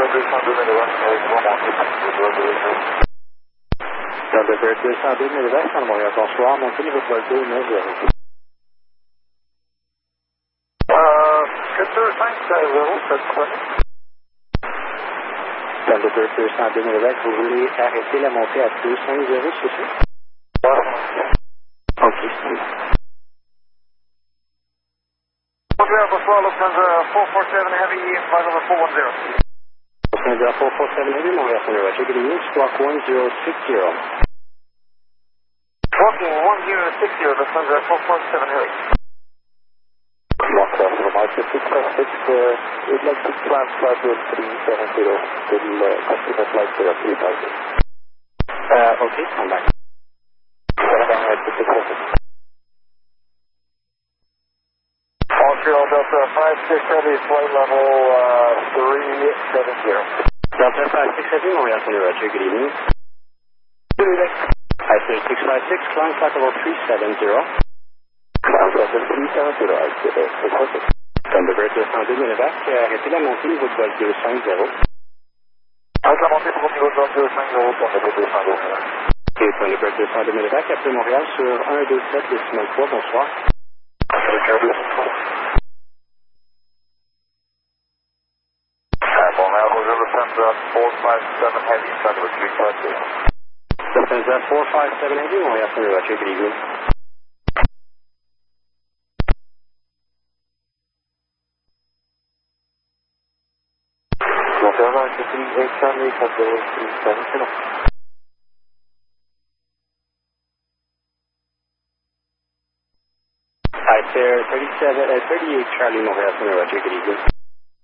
202 milliwest, Thunderbird 202 milliwest, à Montréal, bonsoir, montez niveau de vol 290. Sector 550, that's correct. Thunderbird 202 milliwest, vous voulez arrêter la montée à 250, c'est ça? Ok, c'est bon. Montreal, bonsoir, Lufthansa 447 Heavy, flight number 410. Lufthansa 447 Heavy, Montréal, Roger, good evening, squawk 1060. Walking 1060, Lufthansa 447 Heavy. Montreal, Mike 656, we'd like to transfer to 370 till customer flight 0350. Okay, come back. Montreal Delta 56 Heavy, flight level 370. Delta 56 Heavy, Montreal, Roger, good evening. Good evening. I-656, climb flight level 370. Climb flight level 370, I see it. Thunderbird 202 milliwest, arrêtez la montée niveau de vol 250. Arrête la montée pour niveau de vol 250, Thunderbird 202. Et Thunderbird 202 milliwest, appelez Montréal sur 127 décimal 3, bonsoir. Montreal, bonjour, Lufthansa 457 Heavy, Thunderbird 350. Lufthansa 457 Heavy, Montréal, Roger, good evening. Montreal, 958 Charlie, Thunderbird 370. I-38 Charlie, Montréal, Roger, good evening.